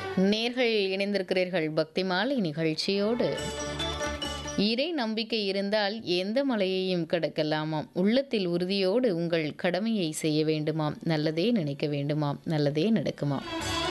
நேர்கள் இணைந்திருக்கிறீர்கள் பக்தி மாலை நிகழ்ச்சியோடு. இறை நம்பிக்கை இருந்தால் எந்த மலையையும் கடக்கலாமாம். உள்ளத்தில் உறுதியோடு உங்கள் கடமையை செய்ய வேண்டுமாம். நல்லதே நினைக்க வேண்டுமாம். நல்லதே நடக்குமாம்.